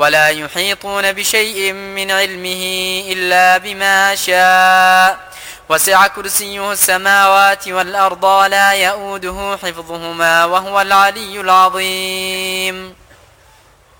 ولا يحيطون بشيء من علمه إلا بما شاء وسع كرسيه السماوات والأرض ولا يؤوده حفظهما وهو العلي العظيم